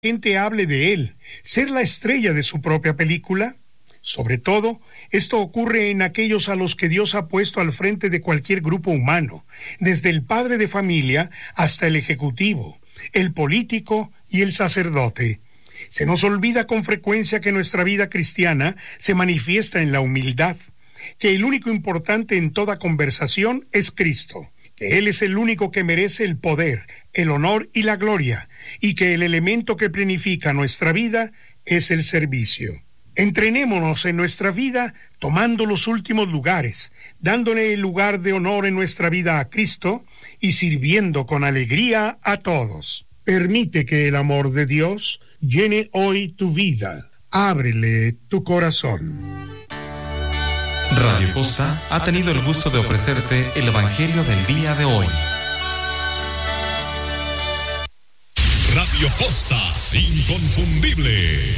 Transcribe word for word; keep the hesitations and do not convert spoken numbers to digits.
gente hable de él, ser la estrella de su propia película. Sobre todo, esto ocurre en aquellos a los que Dios ha puesto al frente de cualquier grupo humano, desde el padre de familia hasta el ejecutivo, el político y el sacerdote. Se nos olvida con frecuencia que nuestra vida cristiana se manifiesta en la humildad, que el único importante en toda conversación es Cristo, que Él es el único que merece el poder, el honor y la gloria, y que el elemento que planifica nuestra vida es el servicio. Entrenémonos en nuestra vida tomando los últimos lugares, dándole el lugar de honor en nuestra vida a Cristo y sirviendo con alegría a todos. Permite que el amor de Dios llene hoy tu vida. Ábrele tu corazón. Radio Costa ha tenido el gusto de ofrecerte el Evangelio del día de hoy. Radio Costa, inconfundible.